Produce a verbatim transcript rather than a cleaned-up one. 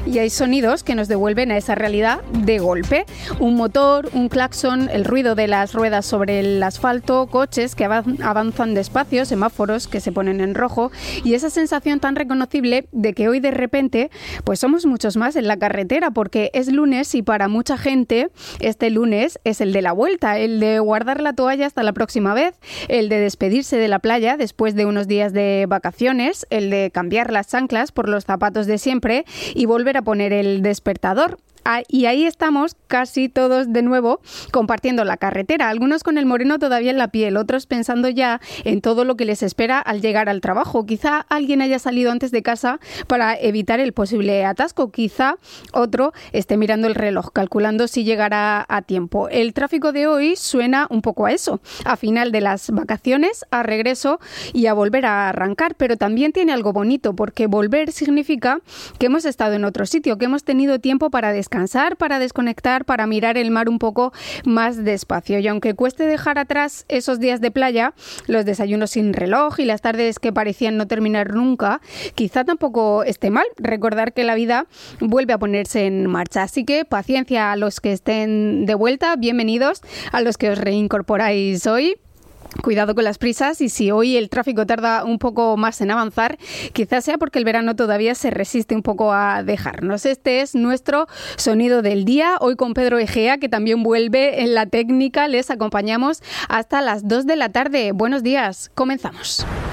y hay sonidos que nos devuelven a esa realidad de golpe. Un motor, un claxon, el ruido de las ruedas sobre el asfalto, coches que avanzan despacio, semáforos que se ponen en rojo y esa sensación tan reconocible de que hoy de repente pues somos muchos más en la carretera porque es lunes y para mucha gente este lunes es el de la vuelta, el de guardar la toalla hasta la próxima vez, el de despedirse de la playa después de unos días de vacaciones, el de cambiar las chanclas por los zapatos de siempre y volver a poner el despertador. Ah, y ahí estamos casi todos de nuevo compartiendo la carretera, algunos con el moreno todavía en la piel, otros pensando ya en todo lo que les espera al llegar al trabajo. Quizá alguien haya salido antes de casa para evitar el posible atasco, quizá otro esté mirando el reloj, calculando si llegará a tiempo. El tráfico de hoy suena un poco a eso, a final de las vacaciones, a regreso y a volver a arrancar, pero también tiene algo bonito porque volver significa que hemos estado en otro sitio, que hemos tenido tiempo para descansar. Descansar, para desconectar, para mirar el mar un poco más despacio. Y aunque cueste dejar atrás esos días de playa, los desayunos sin reloj y las tardes que parecían no terminar nunca, quizá tampoco esté mal recordar que la vida vuelve a ponerse en marcha. Así que paciencia a los que estén de vuelta, bienvenidos a los que os reincorporáis hoy. Cuidado con las prisas y si hoy el tráfico tarda un poco más en avanzar, quizás sea porque el verano todavía se resiste un poco a dejarnos. Este es nuestro sonido del día. Hoy con Pedro Egea, que también vuelve en la técnica. Les acompañamos hasta las dos de la tarde. Buenos días. Comenzamos.